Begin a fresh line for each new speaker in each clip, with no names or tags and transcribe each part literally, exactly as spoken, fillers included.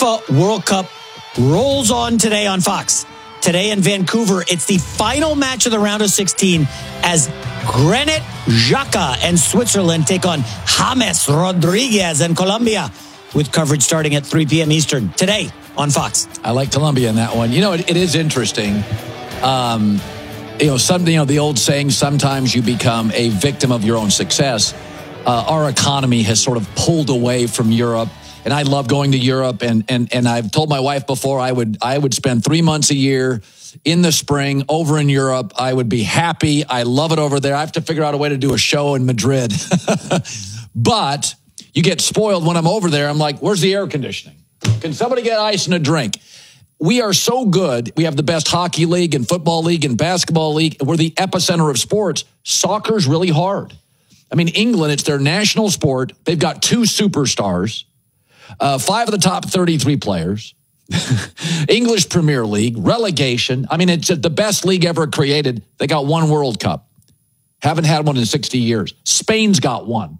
FIFA World Cup rolls on today on Fox. Today in Vancouver, it's the final match of the round of sixteen as Granit Xhaka and Switzerland take on James Rodriguez and Colombia, with coverage starting at three p.m. Eastern today on Fox.
I like Colombia in that one. You know, it, it is interesting. Um, you know, some, you know, the old saying, sometimes you become a victim of your own success. Uh, our economy has sort of pulled away from Europe. And I love going to Europe, and and and I've told my wife before I would I would spend three months a year in the spring over in Europe. I would be happy. I love it over there. I have to figure out a way to do a show in Madrid. But you get spoiled when I'm over there. I'm like, where's the air conditioning? Can somebody get ice and a drink? We are so good. We have the best hockey league and football league and basketball league. We're the epicenter of sports. Soccer's really hard. I mean, England, it's their national sport. They've got two superstars. Uh, five of the top thirty-three players, English Premier League, relegation. I mean, it's the best league ever created. They got one World Cup. Haven't had one in sixty years. Spain's got one.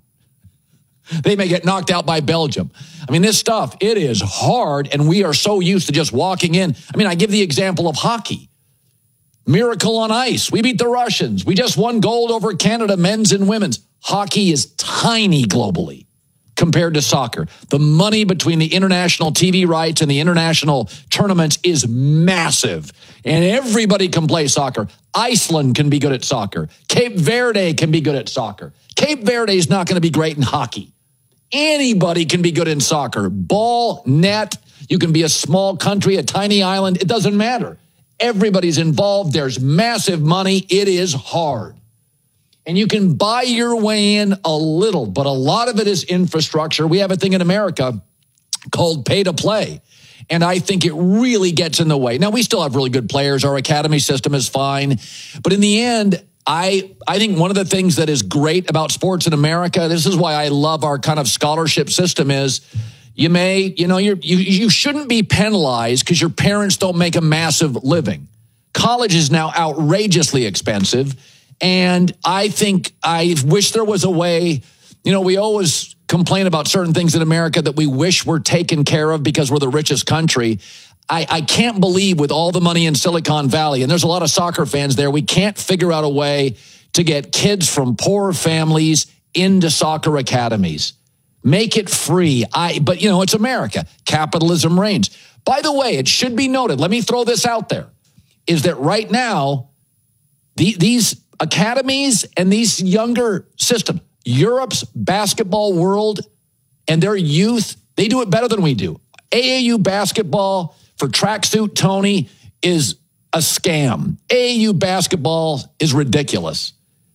They may get knocked out by Belgium. I mean, this stuff, it is hard, and we are so used to just walking in. I mean, I give the example of hockey. Miracle on ice. We beat the Russians. We just won gold over Canada, men's and women's. Hockey is tiny globally compared to soccer. The money between the international T V rights and the international tournaments is massive. And everybody can play soccer. Iceland can be good at soccer. Cape Verde can be good at soccer. Cape Verde is not going to be great in hockey. Anybody can be good in soccer. Ball, net, you can be a small country, a tiny island. It doesn't matter. Everybody's involved. There's massive money. It is hard. And you can buy your way in a little, but a lot of it is infrastructure. We have a thing in America called pay to play. And I think it really gets in the way. Now, we still have really good players. Our academy system is fine. But in the end, I, I think one of the things that is great about sports in America, this is why I love our kind of scholarship system, is you may, you know, you're, you, you shouldn't be penalized because your parents don't make a massive living. College is now outrageously expensive. And I think I wish there was a way, you know, we always complain about certain things in America that we wish were taken care of because we're the richest country. I, I can't believe with all the money in Silicon Valley, and there's a lot of soccer fans there, we can't figure out a way to get kids from poor families into soccer academies. Make it free. I, but, you know, it's America. Capitalism reigns. By the way, it should be noted, let me throw this out there, is that right now, the, these academies and these younger systems, Europe's basketball world and their youth, they do it better than we do. A A U basketball for tracksuit Tony is a scam. A A U basketball is ridiculous.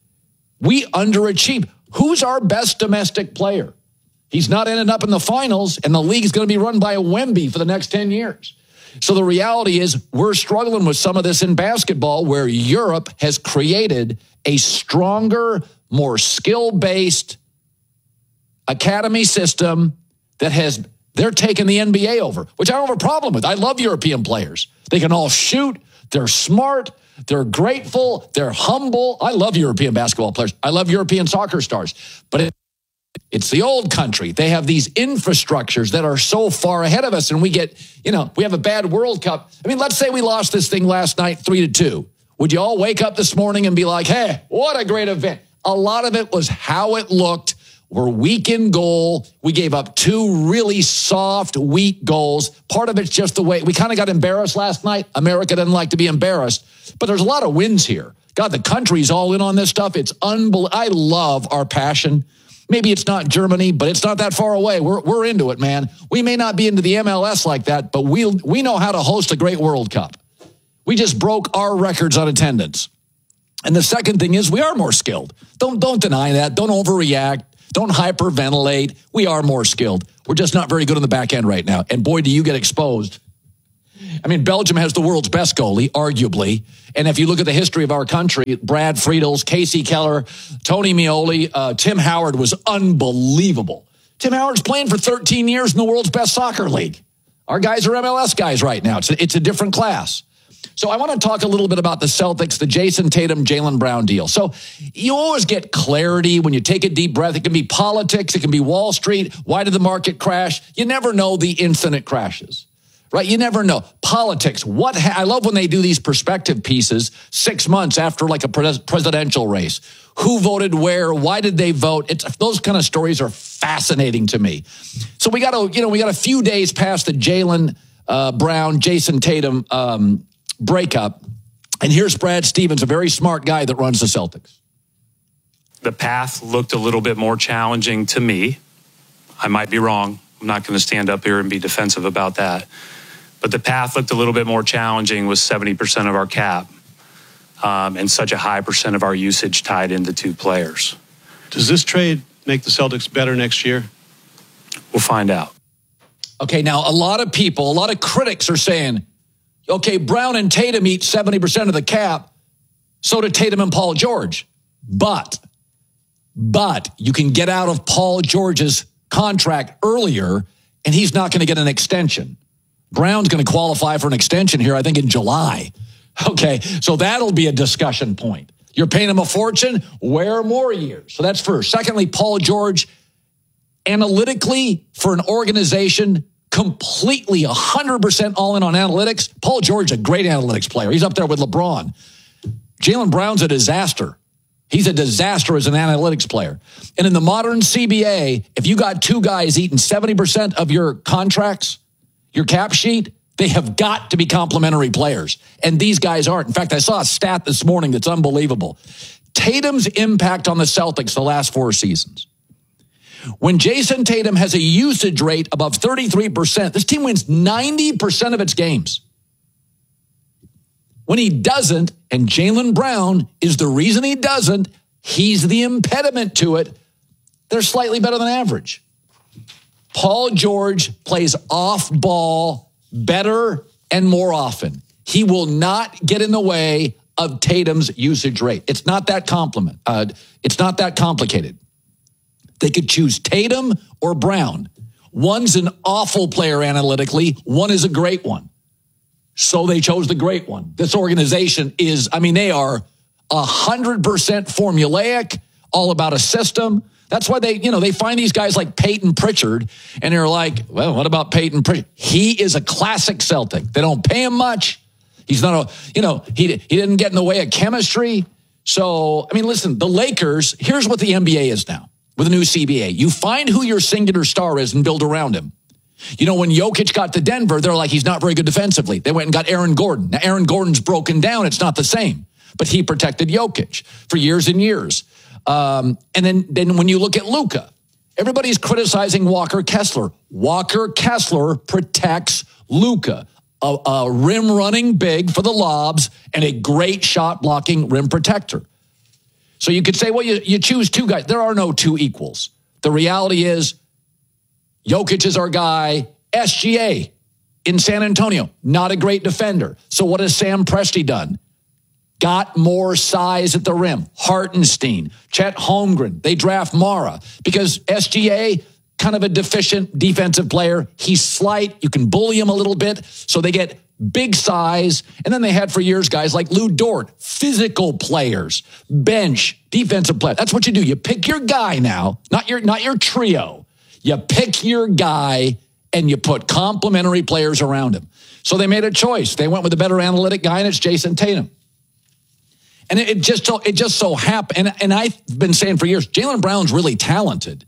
We underachieve. Who's our best domestic player? He's not ending up in the finals, and the league is going to be run by a Wemby for the next ten years. So the reality is we're struggling with some of this in basketball where Europe has created a stronger, more skill-based academy system that has, they're taking the N B A over, which I don't have a problem with. I love European players. They can all shoot. They're smart. They're grateful. They're humble. I love European basketball players. I love European soccer stars. But it, It's the old country. They have these infrastructures that are so far ahead of us, and we get, you know, we have a bad World Cup. I mean, let's say we lost this thing last night three to two. Would you all wake up this morning and be like, hey, what a great event? A lot of it was how it looked. We're weak in goal. We gave up two really soft, weak goals. Part of it's just the way we kind of got embarrassed last night. America doesn't like to be embarrassed, but there's a lot of wins here. God, the country's all in on this stuff. It's unbelievable. I love our passion. Maybe it's not Germany, but it's not that far away. We're we're into it, man. We may not be into the M L S like that, but we we'll, we know how to host a great World Cup. We just broke our records on attendance. And the second thing is we are more skilled. Don't don't deny that. Don't overreact. Don't hyperventilate. We are more skilled. We're just not very good on the back end right now. And boy, do you get exposed. I mean, Belgium has the world's best goalie, arguably. And if you look at the history of our country, Brad Friedels, Casey Keller, Tony Meoli, uh, Tim Howard was unbelievable. Tim Howard's playing for thirteen years in the world's best soccer league. Our guys are M L S guys right now. It's a, it's a different class. So I want to talk a little bit about the Celtics, the Jason Tatum, Jaylen Brown deal. So you always get clarity when you take a deep breath. It can be politics. It can be Wall Street. Why did the market crash? You never know the instant it crashes, right? You never know. Politics. What? Ha- I love when they do these perspective pieces six months after like a pres- presidential race. Who voted where? Why did they vote? It's, those kind of stories are fascinating to me. So we got to, you know, we got a few days past the Jaylen uh, Brown, Jason Tatum um breakup. And here's Brad Stevens, a very smart guy that runs the Celtics.
The path looked a little bit more challenging to me. I might be wrong. I'm not going to stand up here and be defensive about that. But the path looked a little bit more challenging with seventy percent of our cap um, and such a high percent of our usage tied into two players.
Does this trade make the Celtics better next year?
We'll find out.
Okay, now a lot of people, a lot of critics are saying, okay, Brown and Tatum eat seventy percent of the cap. So do Tatum and Paul George. But, but you can get out of Paul George's contract earlier, and he's not going to get an extension. Brown's going to qualify for an extension here, I think, in July. Okay, so that'll be a discussion point. You're paying him a fortune, wear more years. So that's first. Secondly, Paul George, analytically, for an organization completely one hundred percent all in on analytics. Paul George, a great analytics player. He's up there with LeBron. Jaylen Brown's a disaster. He's a disaster as an analytics player. And in the modern C B A, if you got two guys eating seventy percent of your contracts, your cap sheet, they have got to be complementary players. And these guys aren't. In fact, I saw a stat this morning that's unbelievable. Tatum's impact on the Celtics the last four seasons. When Jason Tatum has a usage rate above thirty-three percent, this team wins ninety percent of its games. When he doesn't, and Jaylen Brown is the reason he doesn't, he's the impediment to it, they're slightly better than average. Paul George plays off ball better and more often. He will not get in the way of Tatum's usage rate. It's not that compliment. Uh, it's not that complicated. They could choose Tatum or Brown. One's an awful player analytically. One is a great one. So they chose the great one. This organization is, I mean, they are one hundred percent formulaic, all about a system. That's why they, you know, they find these guys like Peyton Pritchard, and they're like, well, what about Peyton Pritchard? He is a classic Celtic. They don't pay him much. He's not a, you know, he, he didn't get in the way of chemistry. So, I mean, listen, the Lakers, here's what the N B A is now. With a new C B A, you find who your singular star is and build around him. You know, when Jokic got to Denver, they're like, he's not very good defensively. They went and got Aaron Gordon. Now, Aaron Gordon's broken down. It's not the same. But he protected Jokic for years and years. Um, and then, then when you look at Luka, everybody's criticizing Walker Kessler. Walker Kessler protects Luka, a, a rim-running big for the lobs and a great shot-blocking rim protector. So you could say, well, you, you choose two guys. There are no two equals. The reality is Jokic is our guy. S G A in San Antonio, not a great defender. So what has Sam Presti done? Got more size at the rim. Hartenstein, Chet Holmgren, they draft Mara because S G A, kind of a deficient defensive player. He's slight. You can bully him a little bit. So they get big size. And then they had for years guys like Lou Dort, physical players, bench, defensive player. That's what you do. You pick your guy now, not your, not your trio. You pick your guy and you put complementary players around him. So they made a choice. They went with a better analytic guy, and it's Jason Tatum. And it, it just so, it just so happened, and, and I've been saying for years, Jaylen Brown's really talented.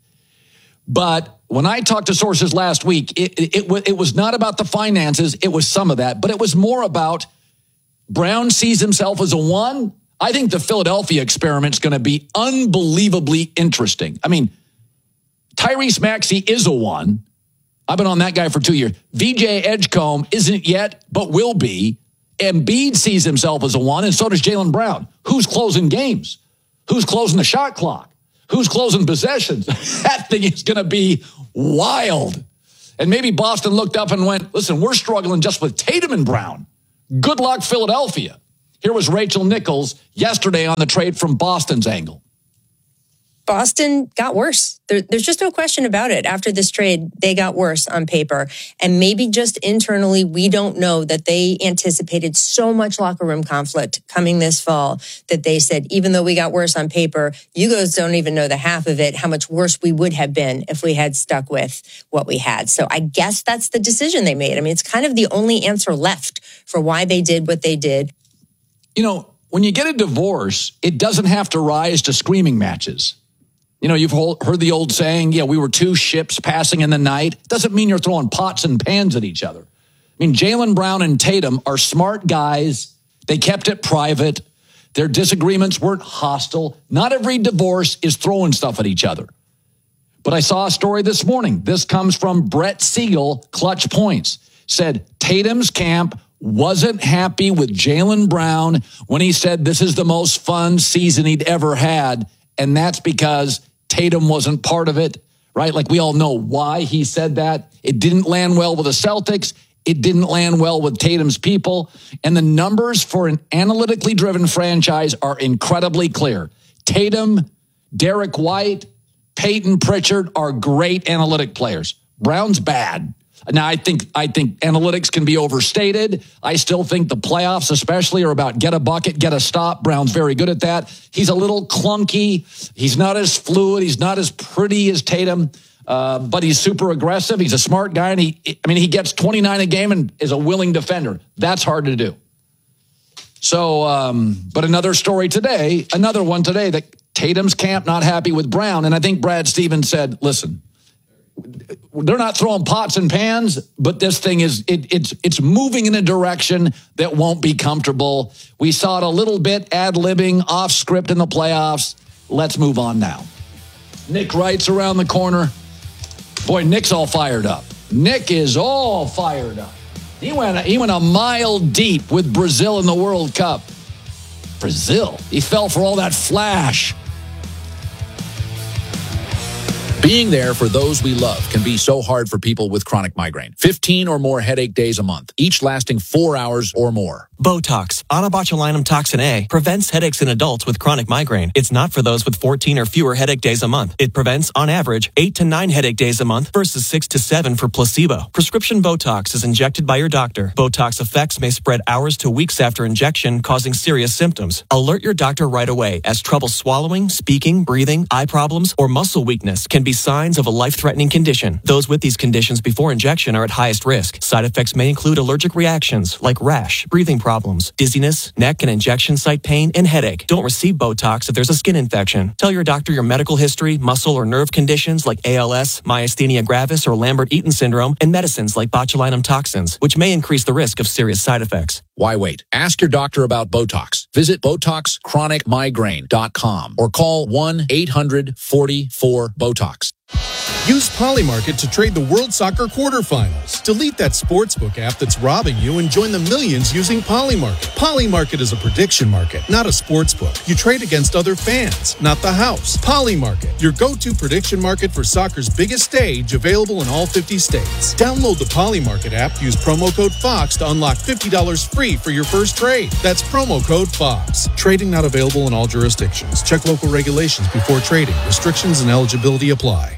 But when I talked to sources last week, it, it, it, it was not about the finances. It was some of that, but it was more about Brown sees himself as a one. I think the Philadelphia experiment is going to be unbelievably interesting. I mean, Tyrese Maxey is a one. I've been on that guy for two years. V J Edgecombe isn't yet, but will be. Embiid sees himself as a one, and so does Jaylen Brown. Who's closing games? Who's closing the shot clock? Who's closing possessions? That thing is going to be wild. And maybe Boston looked up and went, listen, we're struggling just with Tatum and Brown. Good luck, Philadelphia. Here was Rachel Nichols yesterday on the trade from Boston's angle.
Boston got worse. There, there's just no question about it. After this trade, they got worse on paper. And maybe just internally, we don't know that they anticipated so much locker room conflict coming this fall that they said, even though we got worse on paper, you guys don't even know the half of it, how much worse we would have been if we had stuck with what we had. So I guess that's the decision they made. I mean, it's kind of the only answer left for why they did what they did.
You know, when you get a divorce, it doesn't have to rise to screaming matches. You know, you've heard the old saying, yeah, we were two ships passing in the night. Doesn't mean you're throwing pots and pans at each other. I mean, Jaylen Brown and Tatum are smart guys. They kept it private. Their disagreements weren't hostile. Not every divorce is throwing stuff at each other. But I saw a story this morning. This comes from Brett Siegel, Clutch Points. Said Tatum's camp wasn't happy with Jaylen Brown when he said this is the most fun season he'd ever had. And that's because Tatum wasn't part of it, right? Like we all know why he said that. It didn't land well with the Celtics. It didn't land well with Tatum's people. And the numbers for an analytically driven franchise are incredibly clear. Tatum, Derek White, Peyton Pritchard are great analytic players. Brown's bad. Now, I think I think analytics can be overstated. I still think the playoffs especially are about get a bucket, get a stop. Brown's very good at that. He's a little clunky. He's not as fluid. He's not as pretty as Tatum, uh, but he's super aggressive. He's a smart guy, and he, I mean, he gets twenty-nine a game and is a willing defender. That's hard to do. So, um, but another story today, another one today, that Tatum's camp not happy with Brown, and I think Brad Stevens said, listen, they're not throwing pots and pans, but this thing is, it, it's it's moving in a direction that won't be comfortable. We saw it a little bit ad-libbing, off script in the playoffs. Let's move on now. Nick Wright's around the corner. Boy, Nick's all fired up. Nick is all fired up. He went, he went a mile deep with Brazil in the World Cup. Brazil? He fell for all that flash.
Being there for those we love can be so hard for people with chronic migraine. fifteen or more headache days a month, each lasting four hours or more.
Botox, onabotulinum toxin A, prevents headaches in adults with chronic migraine. It's not for those with fourteen or fewer headache days a month. It prevents, on average, eight to nine headache days a month versus six to seven for placebo. Prescription Botox is injected by your doctor. Botox effects may spread hours to weeks after injection, causing serious symptoms. Alert your doctor right away, as trouble swallowing, speaking, breathing, eye problems, or muscle weakness can be signs of a life-threatening condition. Those with these conditions before injection are at highest risk. Side effects may include allergic reactions like rash, breathing problems, dizziness, neck and injection site pain, and headache. Don't receive Botox if there's a skin infection. Tell your doctor your medical history, muscle or nerve conditions like A L S, myasthenia gravis, or Lambert-Eaton syndrome, and medicines like botulinum toxins, which may increase the risk of serious side effects.
Why wait? Ask your doctor about Botox. Visit Botox Chronic Migraine dot com or call one eight hundred forty-four BOTOX.
Use Polymarket to trade the World Soccer quarterfinals. Delete that sportsbook app that's robbing you and join the millions using Polymarket. Polymarket is a prediction market, not a sportsbook. You trade against other fans, not the house. Polymarket, your go-to prediction market for soccer's biggest stage, available in all fifty states. Download the Polymarket app, use promo code FOX to unlock fifty dollars free for your first trade. That's promo code FOX. Trading not available in all jurisdictions. Check local regulations before trading. Restrictions and eligibility apply.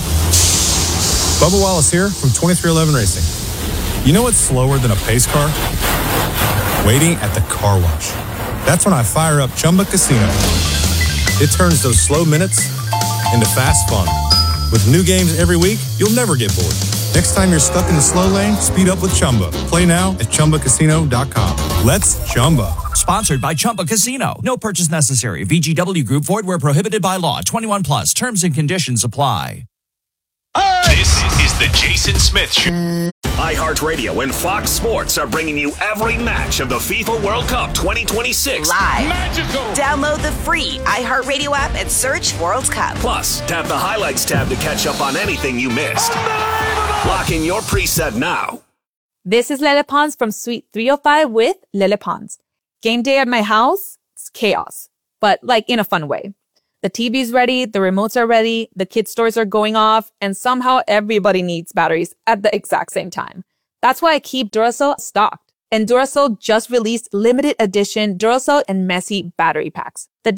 Bubba Wallace here from twenty-three eleven Racing. You know what's slower than a pace car? Waiting at the car wash. That's when I fire up Chumba Casino. It turns those slow minutes into fast fun. With new games every week, you'll never get bored. Next time you're stuck in the slow lane, speed up with Chumba. Play now at Chumba Casino dot com. Let's Chumba.
Sponsored by Chumba Casino. No purchase necessary. V G W Group. Void where prohibited by law. twenty-one plus. Terms and conditions apply.
This is the Jason Smith Show. iHeartRadio and Fox Sports are bringing you every match of the FIFA World Cup twenty twenty-six.
Live. Magical. Download the free iHeartRadio app and search World Cup.
Plus, tap the Highlights tab to catch up on anything you missed. Lock in your preset now.
This is Lele Pons from Suite three oh five with Lele Pons. Game day at my house, it's chaos, but like in a fun way. The T V's ready, the remotes are ready, the kids' toys are going off, and somehow everybody needs batteries at the exact same time. That's why I keep Duracell stocked. And Duracell just released limited edition Duracell and Messi battery packs. The